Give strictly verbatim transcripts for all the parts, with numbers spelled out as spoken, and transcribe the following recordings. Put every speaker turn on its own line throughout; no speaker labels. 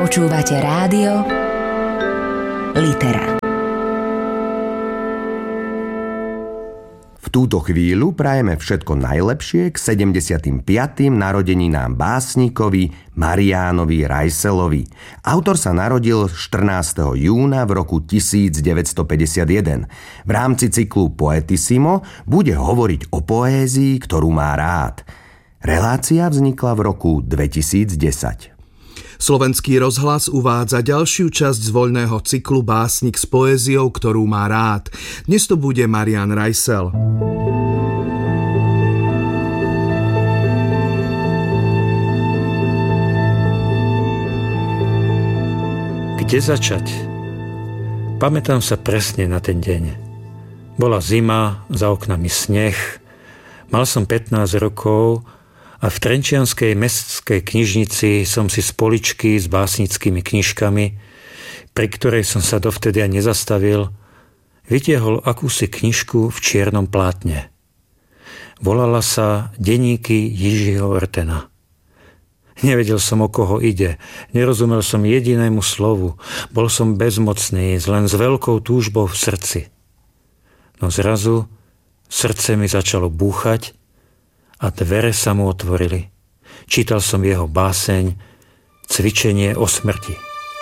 Počúvate rádio Litera.
V túto chvíľu prajeme všetko najlepšie k sedemdesiatym piatym narodeninám básnikovi Mariánovi Rajselovi. Autor sa narodil štrnásteho júna v roku tisícdeväťstopäťdesiatjeden. V rámci cyklu Poetissimo bude hovoriť o poézii, ktorú má rád. Relácia vznikla v roku dvetisícdesať.
Slovenský rozhlas uvádza ďalšiu časť z voľného cyklu Básnik s poéziou, ktorú má rád. Dnes to bude Marián Rajsel.
Kde začať? Pamätám sa presne na ten deň. Bola zima, za oknami sneh, mal som pätnásť rokov a v trenčianskej mestskej knižnici som si z poličky s básnickými knižkami, pri ktorej som sa dovtedy aj nezastavil, vytiahol akúsi knižku v čiernom plátne. Volala sa Deníky Jiřího Ortena. Nevedel som, o koho ide, nerozumel som jedinému slovu, bol som bezmocný, len s veľkou túžbou v srdci. No zrazu srdce mi začalo búchať a dvere sa mu otvorili. Čítal som jeho báseň Cvičenie o smrti.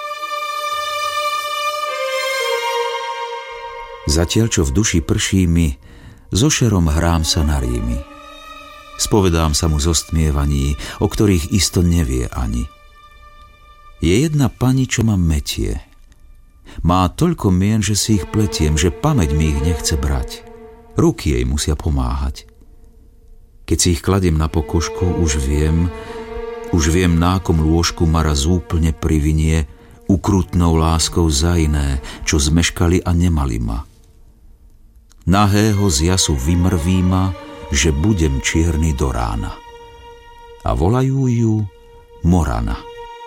Zatiaľ, čo v duši prší mi, so šerom hrám sa na rímy. Spovedám sa mu zo stmievaní, o ktorých isto nevie ani. Je jedna pani, čo ma metie. Má toľko mien, že si ich pletiem, že pamäť mi ich nechce brať. Ruky jej musia pomáhať. Keď si ich kladiem na pokožku, už viem, už viem, na akom lôžku ma raz úplne privinie ukrutnou láskou za iné, čo zmeškali a nemali ma. Nahého z jasu vymrví ma, že budem čierny do rána. A volajú ju Morana.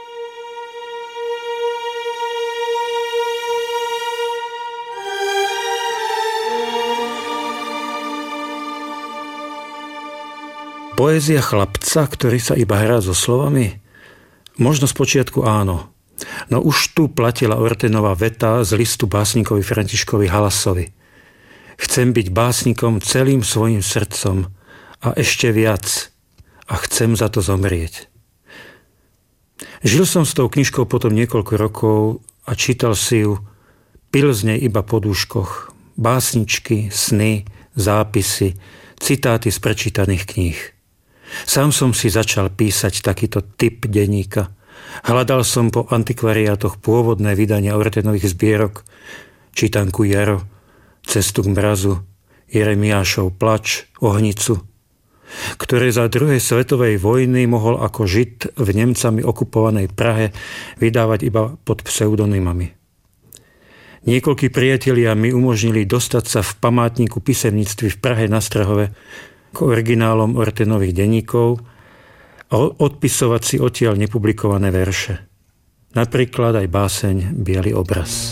Poézia chlapca, ktorý sa iba hrá so slovami? Možno spočiatku áno. No už tu platila Ortenová veta z listu básnikovi Františkovi Halasovi. Chcem byť básnikom celým svojim srdcom a ešte viac. A chcem za to zomrieť. Žil som s tou knižkou potom niekoľko rokov a čítal si ju, pil z nej iba po dúškoch. Básničky, sny, zápisy, citáty z prečítaných kníh. Sám som si začal písať takýto typ denníka. Hľadal som po antikvariátoch pôvodné vydania Ortenových zbierok, Čítanku Jaro, Cestu k mrazu, Jeremiášov plač, Ohnicu, ktoré za druhej svetovej vojny mohol ako Žid v Nemcami okupovanej Prahe vydávať iba pod pseudonymami. Niekoľkí priatelia mi umožnili dostať sa v památniku písemníctví v Prahe na Strahove k originálom Ortenových denníkov a odpisovať si odtiaľ nepublikované verše. Napríklad aj báseň Biely obraz.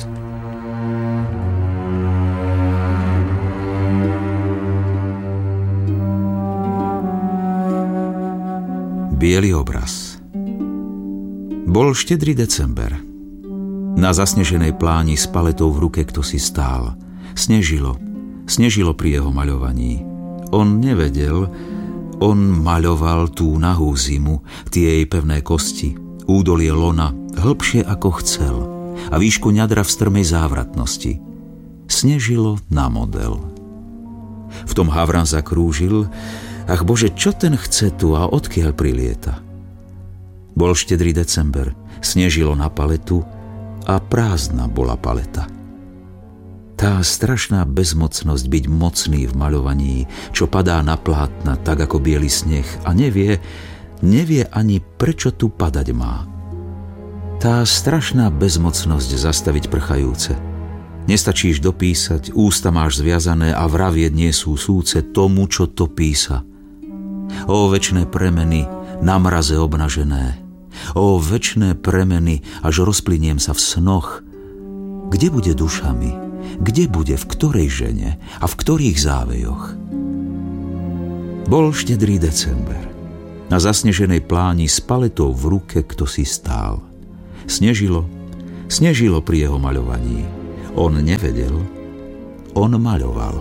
Biely obraz. Bol štedrý december. Na zasneženej pláni s paletou v ruke kto si stál. Snežilo. Snežilo pri jeho maľovaní. On nevedel, on maľoval tú nahú zimu, tie jej pevné kosti, údolie lona, hlbšie ako chcel a výšku ňadra v strmej závratnosti. Snežilo na model. V tom Havran zakrúžil, ach Bože, čo ten chce tu a odkiaľ prilieta? Bol štedrý december, snežilo na paletu a prázdna bola paleta. Tá strašná bezmocnosť byť mocný v maľovaní, čo padá na plátna tak ako biely sneh a nevie, nevie ani prečo tu padať má. Tá strašná bezmocnosť zastaviť prchajúce. Nestačíš dopísať, ústa máš zviazané a vravieť nie sú súce tomu, čo to písa. Ó večné premeny, na mraze obnažené. Ó večné premeny, až rozplyniem sa v snoch. Kde bude duša mi? Kde bude, v ktorej žene a v ktorých závejoch? Bol štedrý december. Na zasneženej pláni s paletou v ruke kto si stál. Snežilo, snežilo pri jeho maľovaní. On nevedel, on maľoval.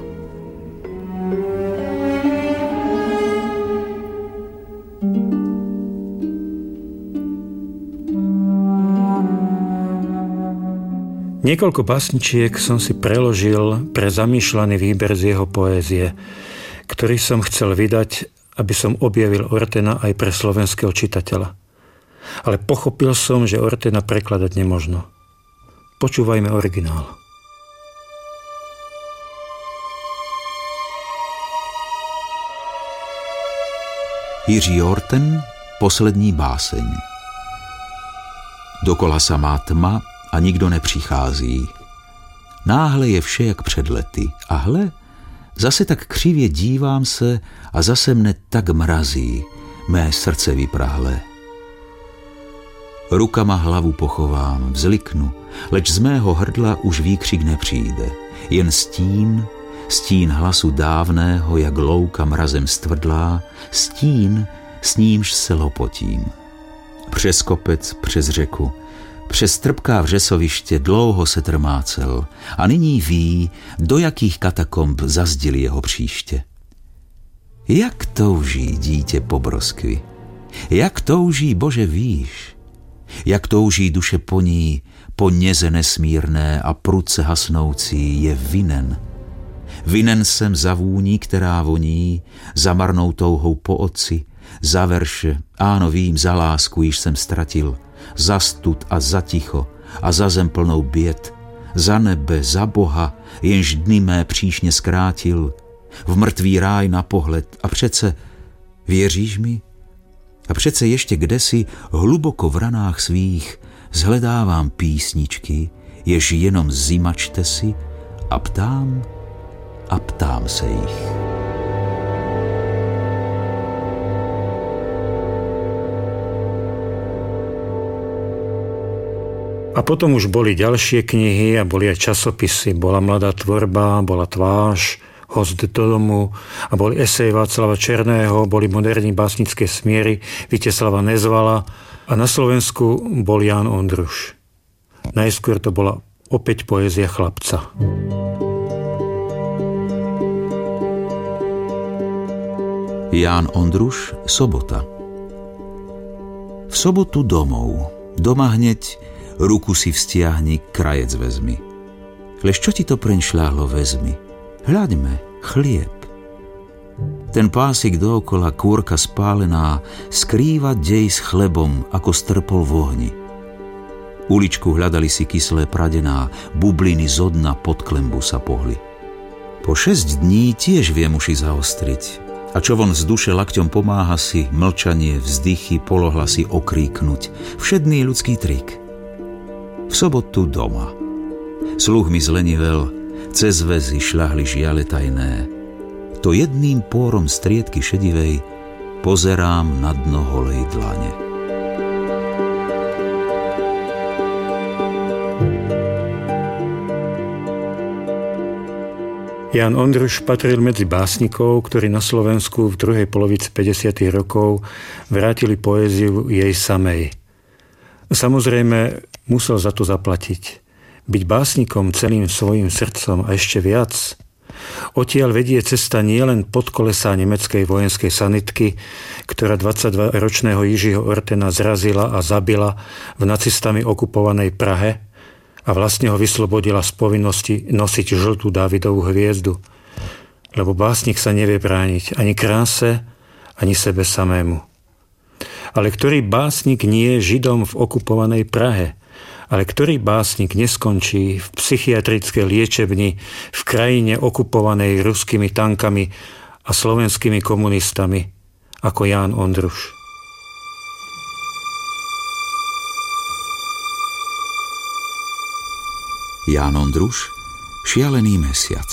Niekoľko básničiek som si preložil pre zamýšľaný výber z jeho poézie, ktorý som chcel vydať, aby som objavil Ortena aj pre slovenského čitateľa. Ale pochopil som, že Ortena prekladať nemožno. Počúvajme originál.
Jiří Orten, poslední báseň. Dokola samá tma a nikdo nepřichází. Náhle je vše jak před lety. A hle, zase tak křivě dívám se a zase mne tak mrazí, mé srdce vyprahlé. Rukama hlavu pochovám, vzliknu, leč z mého hrdla už výkřik nepřijde. Jen stín, stín hlasu dávného, jak louka mrazem stvrdlá, stín, s nímž se lopotím. Přes kopec, přes řeku, přes trpká vřesoviště dlouho se trmácel a nyní ví, do jakých katakomb zazdili jeho příště. Jak touží dítě po broskvi, jak touží, Bože, víš, jak touží duše po ní, po něze nesmírné a prudce hasnoucí, je vinen. Vinen jsem za vůní, která voní, za marnou touhou po otci, za verše, áno vím, za lásku, již jsem ztratil, za stud a za ticho a za zem plnou běd, za nebe, za Boha, jenž dny mé příšně zkrátil, v mrtvý ráj na pohled a přece, věříš mi? A přece ještě kdesi, hluboko v ranách svých, zhledávám písničky, jež jenom zimačte si a ptám a ptám se jich.
A potom už boli ďalšie knihy a boli aj časopisy. Bola Mladá tvorba, bola Tvář, Host do domu a boli esej Václava Černého, boli Moderní básnické smiery Víteslava Nezvala a na Slovensku bol Ján Ondruš. Najskôr to bola opäť poézia chlapca.
Ján Ondruš, sobota. V sobotu domov. Doma hneď ruku si vztiahni, krajec vezmi. Lež čo ti to preň šľahlo, vezmi. Hľaďme, chlieb. Ten pásik dookola, kôrka spálená, skrýva dej s chlebom, ako strpol v ohni. Uličku hľadali si kyslé pradená, bubliny zo dna pod klembu sa pohli. Po šesť dní tiež viem uši zaostriť. A čo von z duše lakťom pomáha si, mlčanie, vzdychy, polohlasy okríknuť. Všedný ľudský trik. V sobotu doma. Sluch mi zlenivel, cez väzy šľahli žiale tajné. To jedným pórom striedky šedivej pozerám na dno holej dlane.
Ján Ondruš patril medzi básnikov, ktorí na Slovensku v druhej polovici päťdesiatych rokov vrátili poéziu jej samej. Samozrejme, musel za to zaplatiť. Byť básnikom celým svojim srdcom a ešte viac. Odtiaľ vedie cesta nielen pod kolesá nemeckej vojenskej sanitky, ktorá dvadsaťdvaročného Jiřího Ortena zrazila a zabila v nacistami okupovanej Prahe a vlastne ho vyslobodila z povinnosti nosiť žltú Dávidovú hviezdu. Lebo básnik sa nevie brániť ani kráse, ani sebe samému. Ale ktorý básnik nie je Židom v okupovanej Prahe? Ale ktorý básnik neskončí v psychiatrickej liečebni v krajine okupovanej ruskými tankami a slovenskými komunistami ako Ján Ondruš?
Ján Ondruš, šialený mesiac.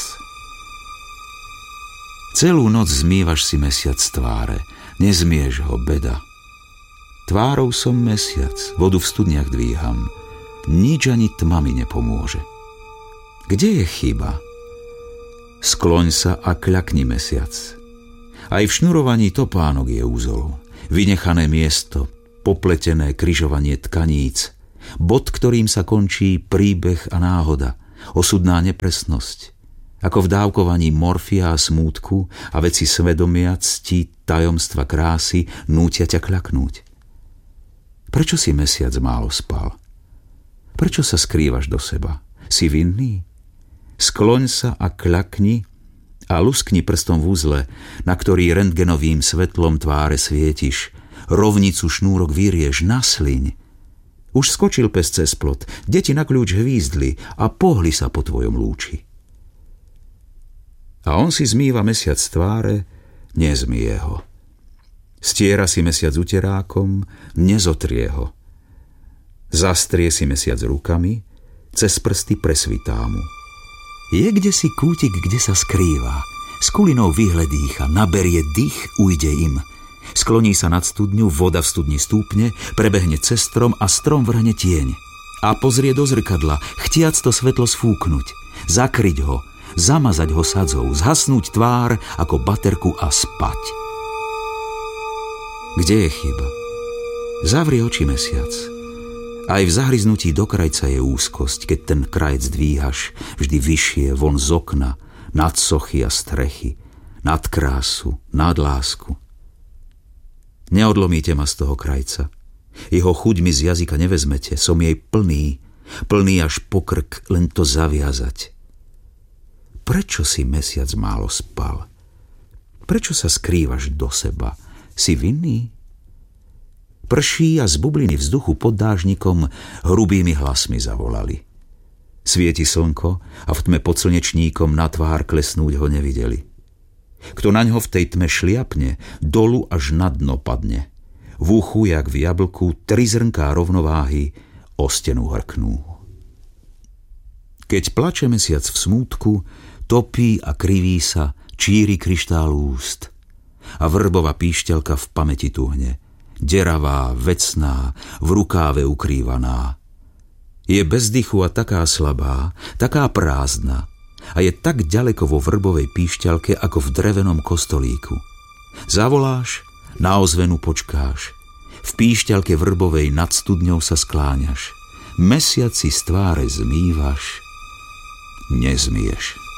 Celú noc zmývaš si mesiac z tváre, nezmieš ho, beda. Tvárou som mesiac, vodu v studniach dvíham, nič ani tma mi nepomôže. Kde je chyba? Skloň sa a kľakni, mesiac. Aj v šnurovaní topánok je úzol, vynechané miesto, popletené križovanie tkaníc, Bod, ktorým sa končí príbeh a náhoda, osudná nepresnosť. Ako v dávkovaní morfia a smútku a veci svedomia, cti, tajomstva krásy nútia ťa kľaknúť. Prečo si mesiac málo spal? Prečo sa skrývaš do seba? Si vinný? Skloň sa a kľakni a luskni prstom v uzle, na ktorý rentgenovým svetlom tváre svietiš. Rovnicu šnúrok vyriež, nasliň. Už skočil pes cez plot, deti na kľúč hvízdli a pohli sa po tvojom lúči. A on si zmýva mesiac z tváre, nezmýje ho. Stiera si mesiac uterákom, nezotrie ho. Zastrie si mesiac rukami, cez prsty presvitá mu. Je kdesi kútik, kde sa skrýva, s kulinou vyhledýcha, naberie dých, ujde im. Skloní sa nad studňu, voda v studni stúpne, prebehne cez strom a strom vrhne tieň. A pozrie do zrkadla, chtiac to svetlo sfúknuť, zakryť ho, zamazať ho sadzou, zhasnúť tvár ako baterku a spať. Kde je chyba? Zavri oči, mesiac. Aj v zahryznutí do krajca je úzkosť, keď ten krajec dvíhaš vždy vyššie von z okna, nad sochy a strechy, nad krásu, nad lásku. Neodlomíte ma z toho krajca. Jeho chuť mi z jazyka nevezmete, som jej plný, plný až po krk, len to zaviazať. Prečo si mesiac málo spal? Prečo sa skrývaš do seba? Si vinný? Prší a z bubliny vzduchu pod dážnikom hrubými hlasmi zavolali. Svieti slnko a v tme pod slnečníkom na tvár klesnúť ho nevideli. Kto naňho v tej tme šliapne, dolu až na dno padne. V uchu, jak v jablku, tri zrnká rovnováhy o stenu hrknú. Keď plače mesiac v smútku, topí a kriví sa, číri kryštál úst. A vrbová píšťalka v pamäti tuhne, deravá, vecná, v rukáve ukrývaná. Je bez dychu a taká slabá, taká prázdna a je tak ďaleko vo vrbovej píšťalke ako v drevenom kostolíku. Zavoláš, na ozvenu počkáš, v píšťalke vrbovej nad studňou sa skláňaš, mesiac si z tváre zmývaš, nezmieš.